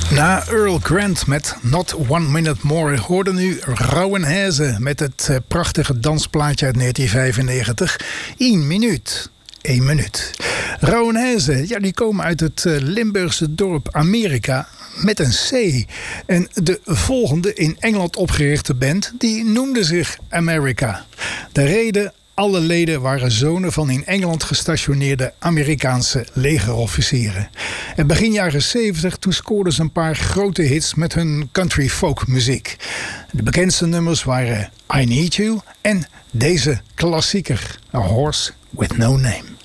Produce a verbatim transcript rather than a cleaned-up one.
Na Earl Grant met Not One Minute More hoorde nu Rauwen Heze met het uh, prachtige dansplaatje uit negentien vijfennegentig. Eén minuut. Eén minuut. Rauwen Heze, ja, die komen uit het uh, Limburgse dorp Amerika met een C. En de volgende in Engeland opgerichte band, die noemde zich America. De reden: alle leden waren zonen van in Engeland gestationeerde Amerikaanse legerofficieren. En begin jaren zeventig toen scoorden ze een paar grote hits met hun country folk muziek. De bekendste nummers waren I Need You en deze klassieker, A Horse With No Name.